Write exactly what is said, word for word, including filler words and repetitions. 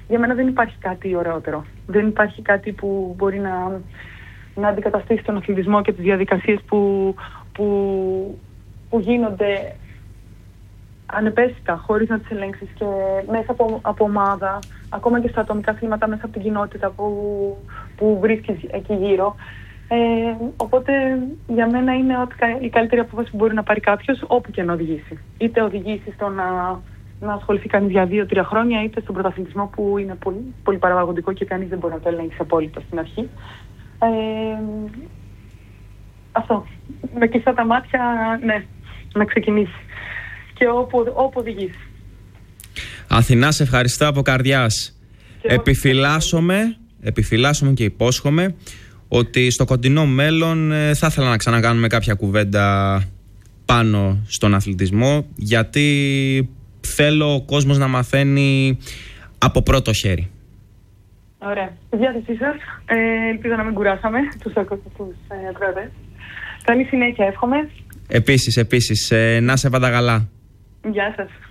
για μένα δεν υπάρχει κάτι ωραιότερο. Δεν υπάρχει κάτι που μπορεί να, να αντικαταστήσει τον αθλητισμό και τις διαδικασίες που, που, που γίνονται ανεπαίσθητα, χωρίς να τις ελέγξεις και μέσα από, από ομάδα, ακόμα και στα ατομικά αθλήματα, μέσα από την κοινότητα που, που βρίσκεις εκεί γύρω. Ε, οπότε για μένα είναι ότι η καλύτερη απόφαση που μπορεί να πάρει κάποιος, όπου και να οδηγήσει. Είτε οδηγήσει στο να, να ασχοληθεί κανείς για δύο-τρία χρόνια, είτε στον πρωταθλητισμό που είναι πολύ, πολύ παραγωγικό και κανείς δεν μπορεί να το ελέγξει απόλυτα στην αρχή. Ε, αυτό. Με κλειστά τα μάτια, ναι, να ξεκινήσει. Και όπου, όπου οδηγήσει. Αθηνά, σε ευχαριστώ από καρδιάς. Επιφυλάσσομαι, επιφυλάσσομαι και υπόσχομαι ότι στο κοντινό μέλλον ε, θα ήθελα να ξανακάνουμε κάποια κουβέντα πάνω στον αθλητισμό, γιατί θέλω ο κόσμος να μαθαίνει από πρώτο χέρι. Ωραία. Στη διάθεσή σας. Ε, ελπίζω να μην κουράσαμε τους ακροατές. Καλή συνέχεια εύχομαι. Επίσης, επίσης. Ε, να σε πάντα καλά. Γεια σας.